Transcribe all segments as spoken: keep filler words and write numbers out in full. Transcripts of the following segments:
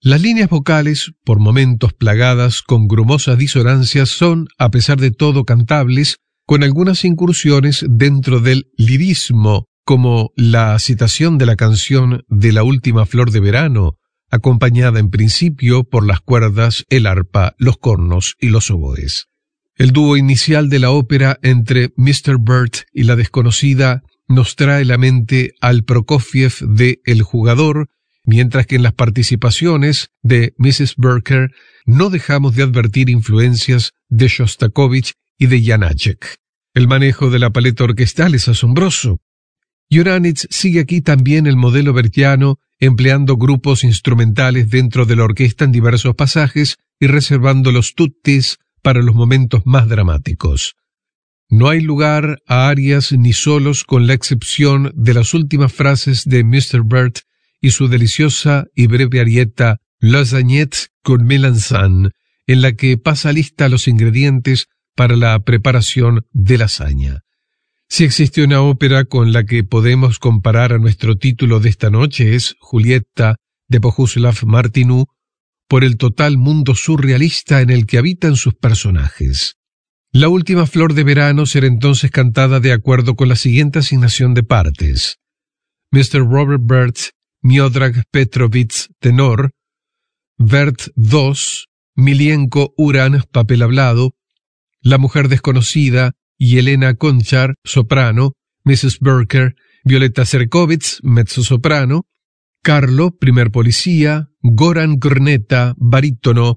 Las líneas vocales, por momentos plagadas con grumosas disonancias, son, a pesar de todo, cantables, con algunas incursiones dentro del lirismo, como la citación de la canción de La última flor de verano, acompañada en principio por las cuerdas, el arpa, los cornos y los oboes. El dúo inicial de la ópera entre mister Burt y la desconocida nos trae la mente al Prokofiev de El jugador, mientras que en las participaciones de missus Barker no dejamos de advertir influencias de Shostakovich y de Janáček. El manejo de la paleta orquestal es asombroso. Juránic sigue aquí también el modelo bertiano, empleando grupos instrumentales dentro de la orquesta en diversos pasajes y reservando los tuttis para los momentos más dramáticos. No hay lugar a arias ni solos con la excepción de las últimas frases de mister Burt y su deliciosa y breve arieta Lasagnette con Melanzane, en la que pasa lista los ingredientes para la preparación de lasaña. Si existe una ópera con la que podemos comparar a nuestro título de esta noche es Julieta de Bohuslav Martinů, por el total mundo surrealista en el que habitan sus personajes. La última flor de verano será entonces cantada de acuerdo con la siguiente asignación de partes. mister Robert Burt, Miodrag Petrovich, tenor, Burt dos, Milienko Uran, papel hablado, La mujer desconocida, Yelena Konchar, soprano, missus Barker, Violeta Serkovich, mezzosoprano, Carlo, primer policía, Goran Grneta, barítono,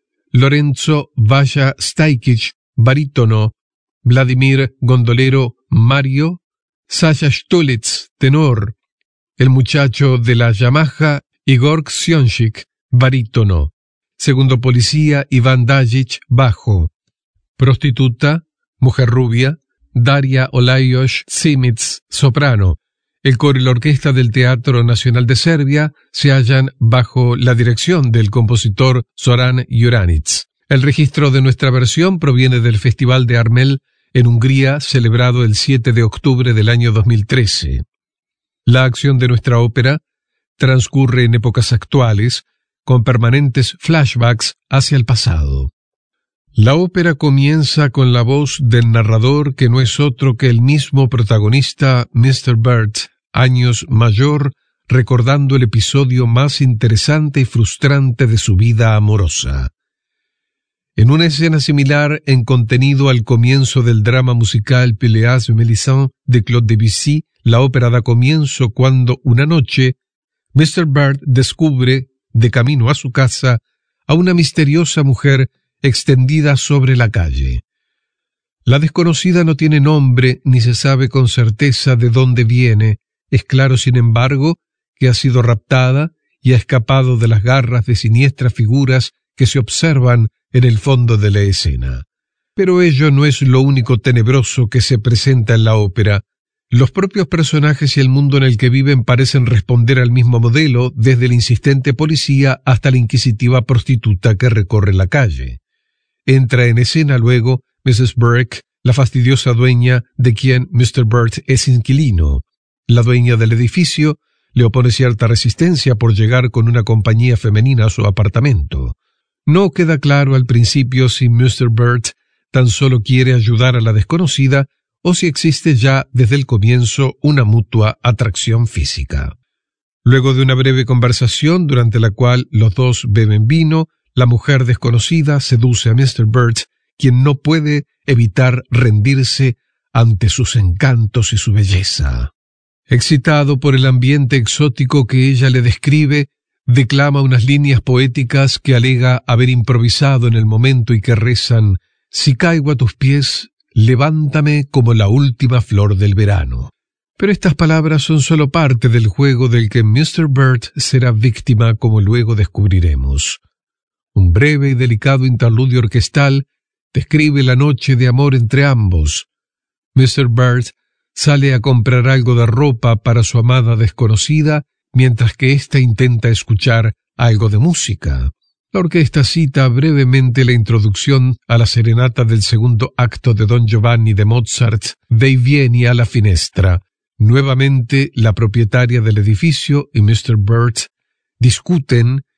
Lorenzo Vaya Stajkic, barítono, Vladimir Gondolero, Mario, Sasha Stulitz, tenor, el muchacho de la Yamaha, Igor Książek, barítono, segundo policía, Iván Dajic, bajo, prostituta, mujer rubia, Daria Olajos Simic, soprano. El coro y la orquesta del Teatro Nacional de Serbia se hallan bajo la dirección del compositor Zoran Juránic. El registro de nuestra versión proviene del Festival de Armel en Hungría, celebrado el siete de octubre del año dos mil trece. La acción de nuestra ópera transcurre en épocas actuales, con permanentes flashbacks hacia el pasado. La ópera comienza con la voz del narrador, que no es otro que el mismo protagonista, mister Burt, años mayor, recordando el episodio más interesante y frustrante de su vida amorosa. En una escena similar en contenido al comienzo del drama musical Péléas et Mélisande de Claude Debussy, la ópera da comienzo cuando una noche mister Burt descubre, de camino a su casa, a una misteriosa mujer extendida sobre la calle. La desconocida no tiene nombre ni se sabe con certeza de dónde viene. Es claro, sin embargo, que ha sido raptada y ha escapado de las garras de siniestras figuras que se observan en el fondo de la escena. Pero ello no es lo único tenebroso que se presenta en la ópera. Los propios personajes y el mundo en el que viven parecen responder al mismo modelo, desde el insistente policía hasta la inquisitiva prostituta que recorre la calle. Entra en escena luego missus Burke, la fastidiosa dueña de quien mister Burt es inquilino. La dueña del edificio le opone cierta resistencia por llegar con una compañía femenina a su apartamento. No queda claro al principio si mister Burt tan solo quiere ayudar a la desconocida o si existe ya desde el comienzo una mutua atracción física. Luego de una breve conversación durante la cual los dos beben vino, la mujer desconocida seduce a mister Burt, quien no puede evitar rendirse ante sus encantos y su belleza. Excitado por el ambiente exótico que ella le describe, declama unas líneas poéticas que alega haber improvisado en el momento y que rezan: «Si caigo a tus pies, levántame como la última flor del verano». Pero estas palabras son solo parte del juego del que mister Burt será víctima, como luego descubriremos. Un breve y delicado interludio orquestal describe la noche de amor entre ambos. mister Burt sale a comprar algo de ropa para su amada desconocida, mientras que ésta intenta escuchar algo de música. La orquesta cita brevemente la introducción a la serenata del segundo acto de Don Giovanni de Mozart, Dei vieni alla finestra. Nuevamente, la propietaria del edificio y mister Burt discuten